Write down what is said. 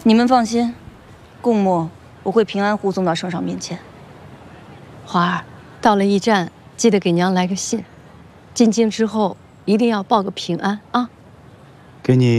你们放心，贡墨我会平安护送到圣上面前。 华儿，到了驿站记得给娘来个信，进京之后一定要报个平安啊。 给你